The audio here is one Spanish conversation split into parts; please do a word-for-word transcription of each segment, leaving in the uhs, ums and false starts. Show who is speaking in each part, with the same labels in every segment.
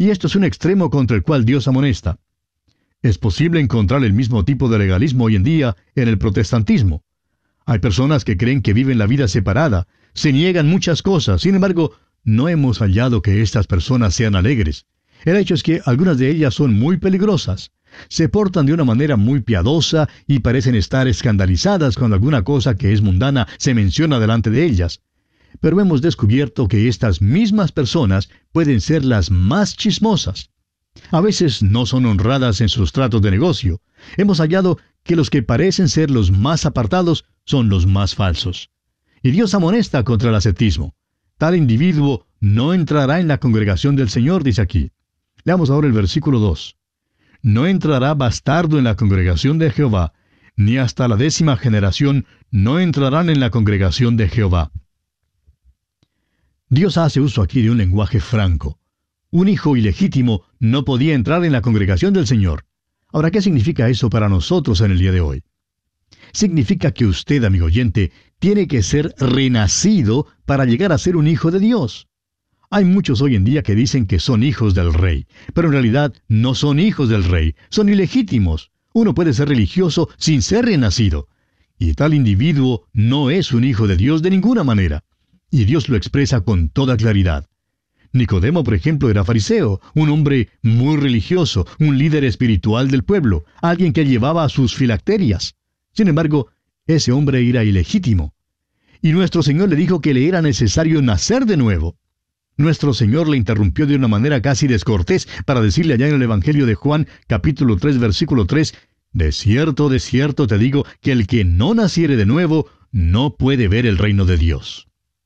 Speaker 1: Y esto es un extremo contra el cual Dios amonesta. Es posible encontrar el mismo tipo de legalismo hoy en día en el protestantismo. Hay personas que creen que viven la vida separada, se niegan muchas cosas, sin embargo, no hemos hallado que estas personas sean alegres. El hecho es que algunas de ellas son muy peligrosas. Se portan de una manera muy piadosa y parecen estar escandalizadas cuando alguna cosa que es mundana se menciona delante de ellas. Pero hemos descubierto que estas mismas personas pueden ser las más chismosas. A veces no son honradas en sus tratos de negocio. Hemos hallado que los que parecen ser los más apartados son los más falsos. Y Dios amonesta contra el ascetismo. Tal individuo no entrará en la congregación del Señor, dice aquí. Leamos ahora el versículo dos. No entrará bastardo en la congregación de Jehová, ni hasta la décima generación no entrarán en la congregación de Jehová. Dios hace uso aquí de un lenguaje franco. Un hijo ilegítimo no podía entrar en la congregación del Señor. Ahora, ¿qué significa eso para nosotros en el día de hoy? Significa que usted, amigo oyente, tiene que ser renacido para llegar a ser un hijo de Dios. Hay muchos hoy en día que dicen que son hijos del rey, pero en realidad no son hijos del rey, son ilegítimos. Uno puede ser religioso sin ser renacido. Y tal individuo no es un hijo de Dios de ninguna manera. Y Dios lo expresa con toda claridad. Nicodemo, por ejemplo, era fariseo, un hombre muy religioso, un líder espiritual del pueblo, alguien que llevaba sus filacterias. Sin embargo, ese hombre era ilegítimo. Y nuestro Señor le dijo que le era necesario nacer de nuevo. Nuestro Señor le interrumpió de una manera casi descortés para decirle allá en el Evangelio de Juan, capítulo tres, versículo tres, «De cierto, de cierto te digo, que el que no naciere de nuevo, no puede ver el reino de Dios».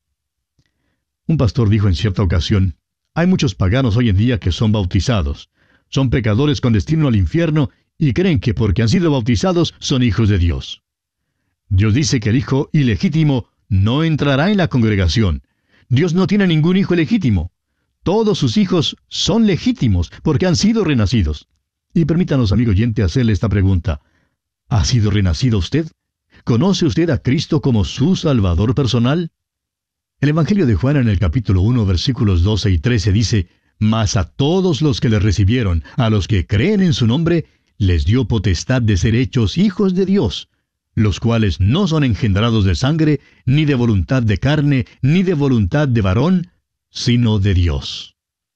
Speaker 1: Un pastor dijo en cierta ocasión, «Hay muchos paganos hoy en día que son bautizados. Son pecadores con destino al infierno y creen que porque han sido bautizados son hijos de Dios». Dios dice que el hijo ilegítimo no entrará en la congregación. Dios no tiene ningún hijo legítimo. Todos sus hijos son legítimos porque han sido renacidos. Y permítanos, amigo oyente, hacerle esta pregunta. ¿Ha sido renacido usted? ¿Conoce usted a Cristo como su Salvador personal? El Evangelio de Juan en el capítulo uno, versículos doce y trece dice, «Mas a todos los que le recibieron, a los que creen en su nombre, les dio potestad de ser hechos hijos de Dios, los cuales no son engendrados de sangre, ni de voluntad de carne, ni de voluntad de varón, sino de Dios».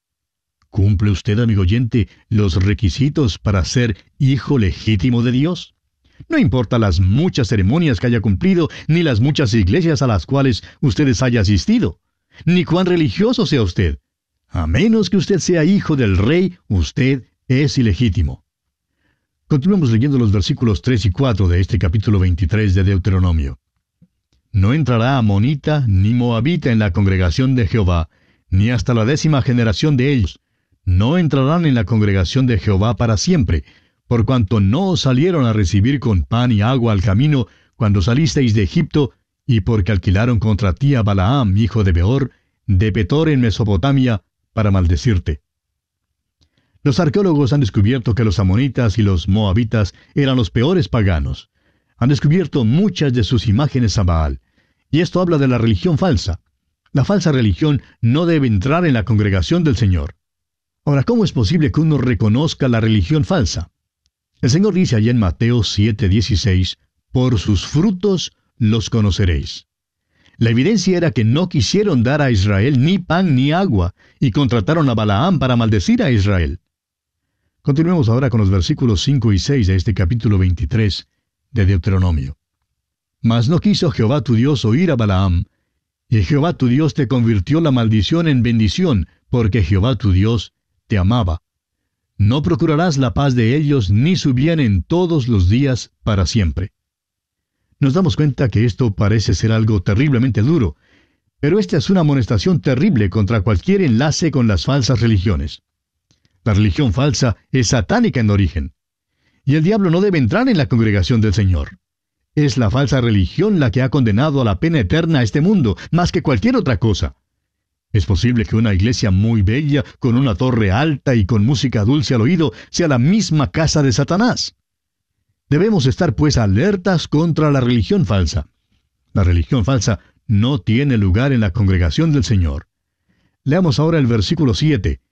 Speaker 1: ¿Cumple usted, amigo oyente, los requisitos para ser hijo legítimo de Dios? No importa las muchas ceremonias que haya cumplido, ni las muchas iglesias a las cuales ustedes haya asistido, ni cuán religioso sea usted. A menos que usted sea hijo del rey, usted es ilegítimo. Continuamos leyendo los versículos tres y cuatro de este capítulo veintitrés de Deuteronomio. «No entrará amonita ni moabita en la congregación de Jehová, ni hasta la décima generación de ellos. No entrarán en la congregación de Jehová para siempre, por cuanto no os salieron a recibir con pan y agua al camino cuando salisteis de Egipto, y porque alquilaron contra ti a Balaam, hijo de Beor, de Petor en Mesopotamia, para maldecirte». Los arqueólogos han descubierto que los amonitas y los moabitas eran los peores paganos. Han descubierto muchas de sus imágenes a Baal. Y esto habla de la religión falsa. La falsa religión no debe entrar en la congregación del Señor. Ahora, ¿cómo es posible que uno reconozca la religión falsa? El Señor dice allá en Mateo siete, dieciséis, «Por sus frutos los conoceréis». La evidencia era que no quisieron dar a Israel ni pan ni agua, y contrataron a Balaam para maldecir a Israel. Continuemos ahora con los versículos cinco y seis de este capítulo veintitrés de Deuteronomio. «Mas no quiso Jehová tu Dios oír a Balaam, y Jehová tu Dios te convirtió la maldición en bendición, porque Jehová tu Dios te amaba. No procurarás la paz de ellos, ni su bien en todos los días para siempre». Nos damos cuenta que esto parece ser algo terriblemente duro, pero esta es una amonestación terrible contra cualquier enlace con las falsas religiones. La religión falsa es satánica en origen, y el diablo no debe entrar en la congregación del Señor. Es la falsa religión la que ha condenado a la pena eterna a este mundo, más que cualquier otra cosa. Es posible que una iglesia muy bella, con una torre alta y con música dulce al oído, sea la misma casa de Satanás. Debemos estar pues alertas contra la religión falsa. La religión falsa no tiene lugar en la congregación del Señor. Leamos ahora el versículo siete.